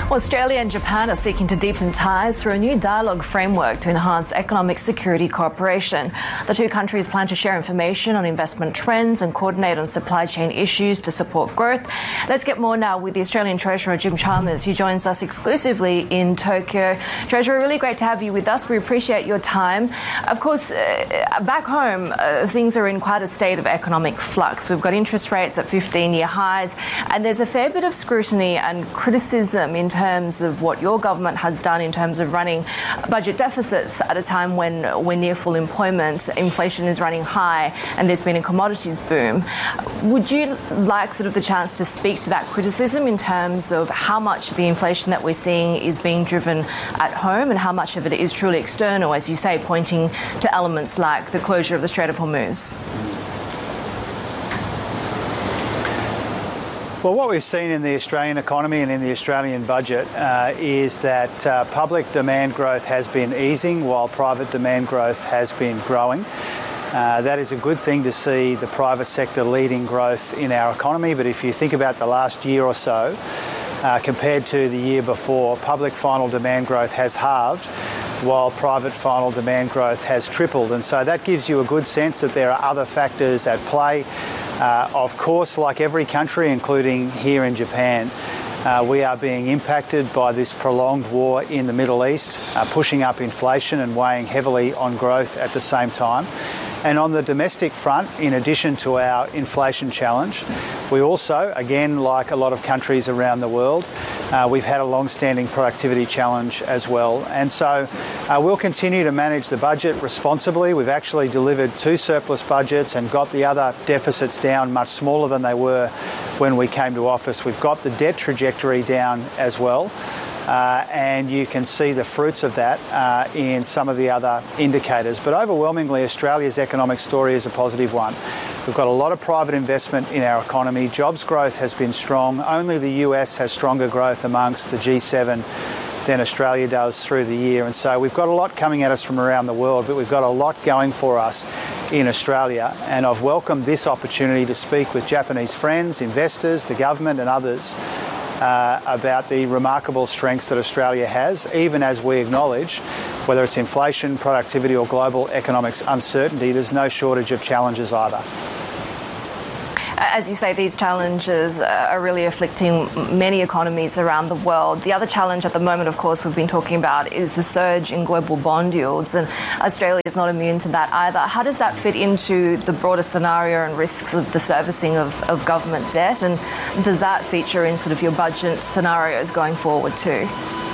Australia and Japan are seeking to deepen ties through a new dialogue framework to enhance economic security cooperation. The two countries plan to share information on investment trends and coordinate on supply chain issues to support growth. Let's get more now with the Australian Treasurer, Jim Chalmers, who joins us exclusively in Tokyo. Treasurer, really great to have you with us. We appreciate your time. Of course, back home, things are in quite a state of economic flux. We've got interest rates at 15-year highs, and there's a fair bit of scrutiny and criticism in terms of what your government has done in terms of running budget deficits at a time when we're near full employment, inflation is running high, and there's been a commodities boom. Would you like sort of the chance to speak to that criticism in terms of how much the inflation that we're seeing is being driven at home and how much of it is truly external, as you say, pointing to elements like the closure of the Strait of Hormuz? Well, what we've seen in the Australian economy and in the Australian budget is that public demand growth has been easing while private demand growth has been growing. That is a good thing to see the private sector leading growth in our economy. But if you think about the last year or so, compared to the year before, public final demand growth has halved while private final demand growth has tripled. And so that gives you a good sense that there are other factors at play. Of course, like every country, including here in Japan, we are being impacted by this prolonged war in the Middle East, pushing up inflation and weighing heavily on growth at the same time. And on the domestic front, in addition to our inflation challenge, we also, again, like a lot of countries around the world, we've had a long-standing productivity challenge as well. And so we'll continue to manage the budget responsibly. We've actually delivered 2 surplus budgets and got the other deficits down much smaller than they were when we came to office. We've got the debt trajectory down as well. And you can see the fruits of that in some of the other indicators. But overwhelmingly, Australia's economic story is a positive one. We've got a lot of private investment in our economy. Jobs growth has been strong. Only the US has stronger growth amongst the G7 than Australia does through the year. And so we've got a lot coming at us from around the world, but we've got a lot going for us in Australia. And I've welcomed this opportunity to speak with Japanese friends, investors, the government and others about the remarkable strengths that Australia has, even as we acknowledge, whether it's inflation, productivity or global economic uncertainty, there's no shortage of challenges either. As you say, these challenges are really afflicting many economies around the world. The other challenge at the moment, of course, we've been talking about is the surge in global bond yields, and Australia is not immune to that either. How does that fit into the broader scenario and risks of the servicing of government debt, and does that feature in sort of your budget scenarios going forward too?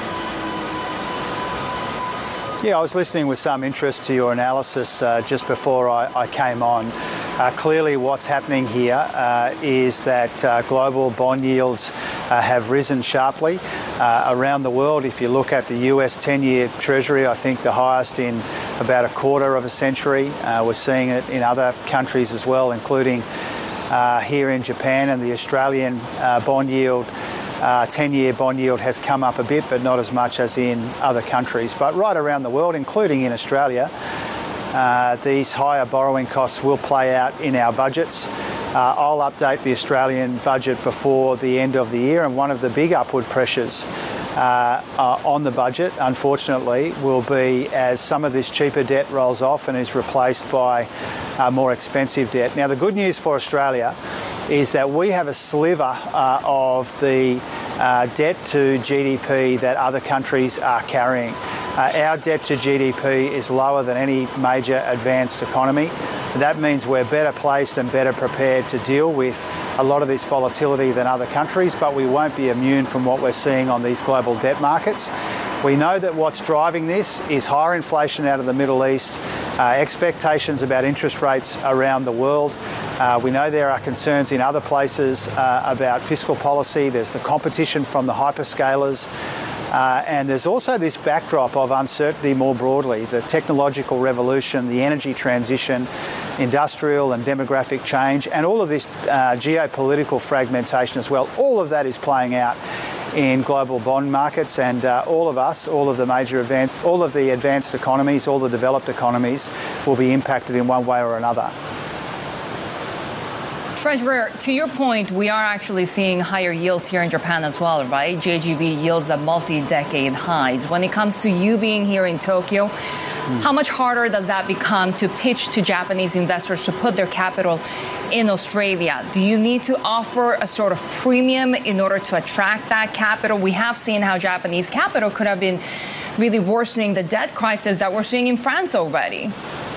Yeah, I was listening with some interest to your analysis just before I came on. Clearly what's happening here is that global bond yields have risen sharply around the world. If you look at the US 10-year Treasury, I think the highest in about a quarter of a century. We're seeing it in other countries as well, including here in Japan, and the Australian bond yield 10-year bond yield has come up a bit, but not as much as in other countries. But right around the world, including in Australia, these higher borrowing costs will play out in our budgets. I'll update the Australian budget before the end of the year, and one of the big upward pressures on the budget, unfortunately, will be as some of this cheaper debt rolls off and is replaced by more expensive debt. Now, the good news for Australia is that we have a sliver of the debt to GDP that other countries are carrying. Our debt to GDP is lower than any major advanced economy. That means we're better placed and better prepared to deal with a lot of this volatility than other countries, but we won't be immune from what we're seeing on these global debt markets. We know that what's driving this is higher inflation out of the Middle East, expectations about interest rates around the world. We know there are concerns in other places about fiscal policy. There's the competition from the hyperscalers. And there's also this backdrop of uncertainty more broadly, the technological revolution, the energy transition, industrial and demographic change, and all of this geopolitical fragmentation as well. All of that is playing out in global bond markets, and all of us, all of the advanced economies, all the developed economies will be impacted in one way or another. Treasurer, to your point, we are actually seeing higher yields here in Japan as well, right? JGB yields at multi-decade highs. When it comes to you being here in Tokyo, how much harder does that become to pitch to Japanese investors to put their capital in Australia? Do you need to offer a sort of premium in order to attract that capital? We have seen how Japanese capital could have been really worsening the debt crisis that we're seeing in France already.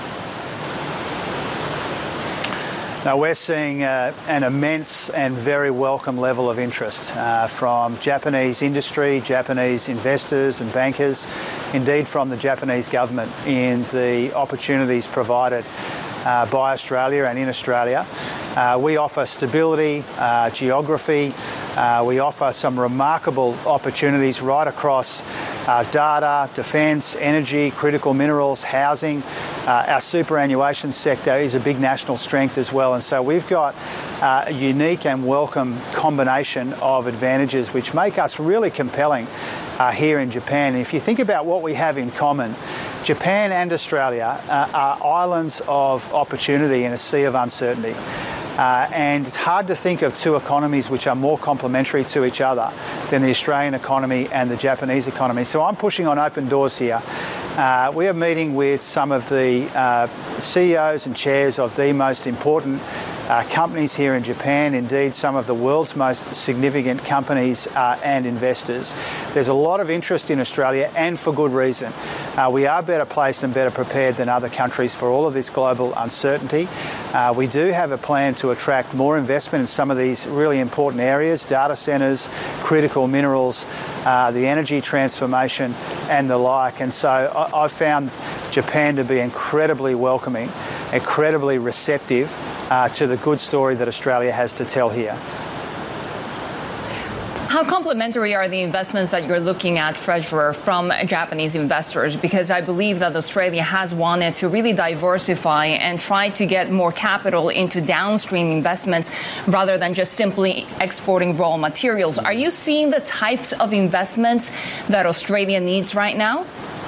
Now, we're seeing an immense and very welcome level of interest from Japanese industry, Japanese investors and bankers, indeed from the Japanese government in the opportunities provided by Australia and in Australia. We offer stability, geography. We offer some remarkable opportunities right across data, defence, energy, critical minerals, housing. Our superannuation sector is a big national strength as well. And so we've got a unique and welcome combination of advantages which make us really compelling here in Japan. And if you think about what we have in common, Japan and Australia are islands of opportunity in a sea of uncertainty. And it's hard to think of two economies which are more complementary to each other than the Australian economy and the Japanese economy. So I'm pushing on open doors here. We are meeting with some of the CEOs and chairs of the most important companies here in Japan, indeed some of the world's most significant companies and investors. There's a lot of interest in Australia, and for good reason. We are better placed and better prepared than other countries for all of this global uncertainty. We do have a plan to attract more investment in some of these really important areas, data centres, critical minerals, the energy transformation and the like. And so I've found Japan to be incredibly welcoming, incredibly receptive to the good story that Australia has to tell here. How complementary are the investments that you're looking at, Treasurer, from Japanese investors? Because I believe that Australia has wanted to really diversify and try to get more capital into downstream investments rather than just simply exporting raw materials. Are you seeing the types of investments that Australia needs right now?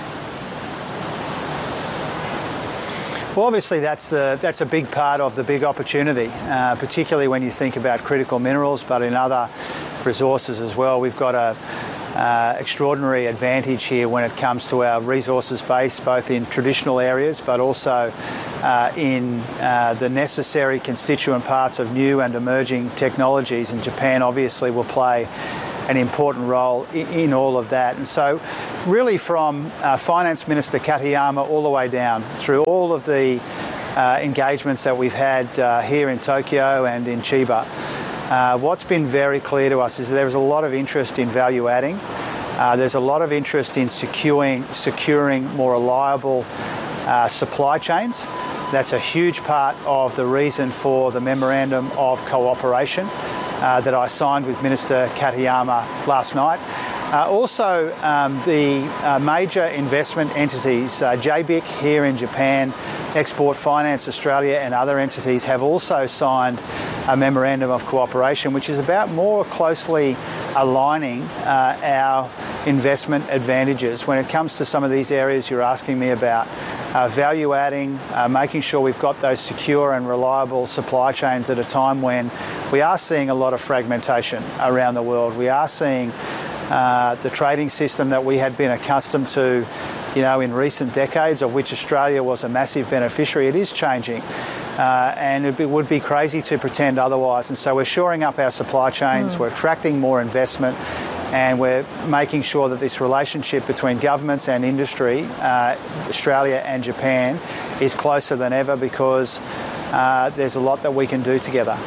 Well, obviously that's a big part of the big opportunity, particularly when you think about critical minerals, but in other resources as well. We've got an extraordinary advantage here when it comes to our resources base, both in traditional areas, but also in the necessary constituent parts of new and emerging technologies. And Japan obviously will play an important role in all of that. And so really from Finance Minister Katayama all the way down through all of the engagements that we've had here in Tokyo and in Chiba, what's been very clear to us is that there's a lot of interest in value adding. There's a lot of interest in securing more reliable supply chains. That's a huge part of the reason for the Memorandum of Cooperation that I signed with Minister Katayama last night. Also, the major investment entities, JBIC here in Japan, Export Finance Australia and other entities have also signed a Memorandum of Cooperation, which is about more closely aligning our investment advantages when it comes to some of these areas you're asking me about. Value adding, making sure we've got those secure and reliable supply chains at a time when we are seeing a lot of fragmentation around the world. We are seeing the trading system that we had been accustomed to, in recent decades, of which Australia was a massive beneficiary. It is changing, and it would be crazy to pretend otherwise. And so we're shoring up our supply chains, we're attracting more investment, and we're making sure that this relationship between governments and industry, Australia and Japan, is closer than ever because there's a lot that we can do together.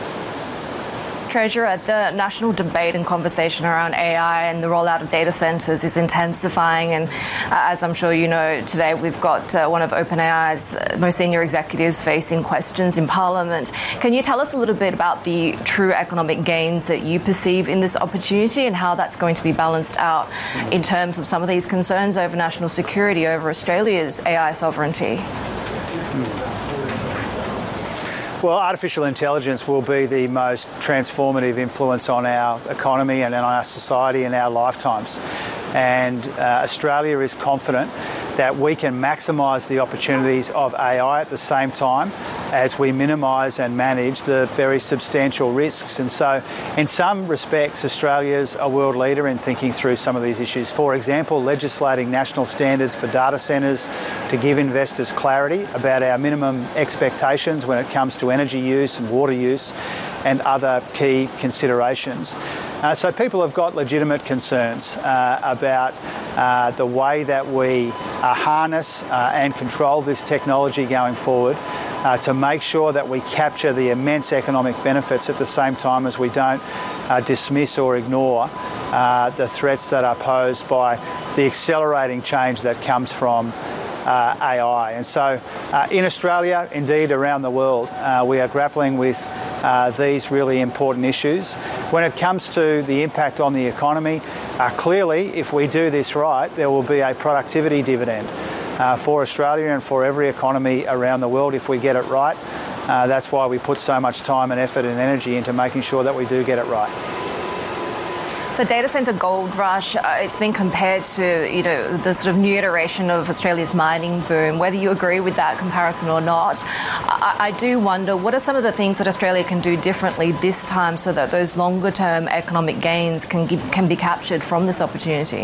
Treasurer, the national debate and conversation around AI and the rollout of data centres is intensifying, and as I'm sure you know, today we've got one of OpenAI's most senior executives facing questions in Parliament. Can you tell us a little bit about the true economic gains that you perceive in this opportunity and how that's going to be balanced out in terms of some of these concerns over national security, over Australia's AI sovereignty? Well, artificial intelligence will be the most transformative influence on our economy and on our society in our lifetimes. And Australia is confident that we can maximise the opportunities of AI at the same time as we minimise and manage the very substantial risks. And so in some respects, Australia's a world leader in thinking through some of these issues. For example, legislating national standards for data centres to give investors clarity about our minimum expectations when it comes to energy use and water use and other key considerations. So people have got legitimate concerns about the way that we harness and control this technology going forward to make sure that we capture the immense economic benefits at the same time as we don't dismiss or ignore the threats that are posed by the accelerating change that comes from AI. And so in Australia, indeed around the world, we are grappling with these really important issues. When it comes to the impact on the economy, clearly, if we do this right, there will be a productivity dividend for Australia and for every economy around the world if we get it right. That's why we put so much time and effort and energy into making sure that we do get it right. The data centre gold rush, it's been compared to, the sort of new iteration of Australia's mining boom. Whether you agree with that comparison or not, I do wonder, what are some of the things that Australia can do differently this time so that those longer-term economic gains can be captured from this opportunity?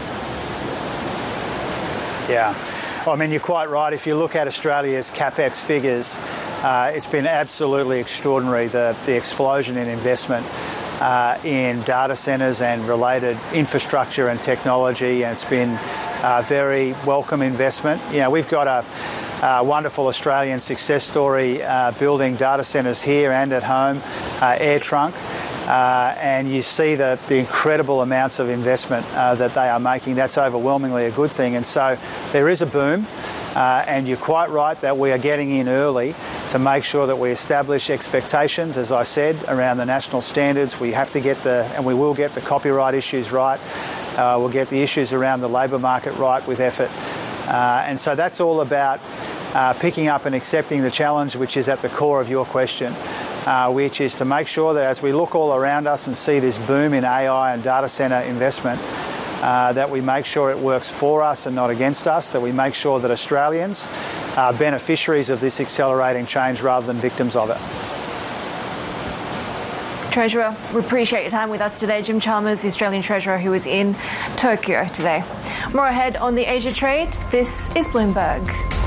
Yeah. Well, I mean, you're quite right. If you look at Australia's CapEx figures, it's been absolutely extraordinary, the explosion in investment in data centres and related infrastructure and technology, and it's been very welcome investment. We've got a wonderful Australian success story building data centres here and at home, AirTrunk, and you see the incredible amounts of investment that they are making. That's overwhelmingly a good thing, and so there is a boom. And you're quite right that we are getting in early to make sure that we establish expectations, as I said, around the national standards. We have to get and we will get the copyright issues right. We'll get the issues around the labour market right with effort. And so that's all about picking up and accepting the challenge, which is at the core of your question, which is to make sure that as we look all around us and see this boom in AI and data centre investment, that we make sure it works for us and not against us, that we make sure that Australians are beneficiaries of this accelerating change rather than victims of it. Treasurer, we appreciate your time with us today. Jim Chalmers, the Australian Treasurer who is in Tokyo today. More ahead on the Asia trade, this is Bloomberg.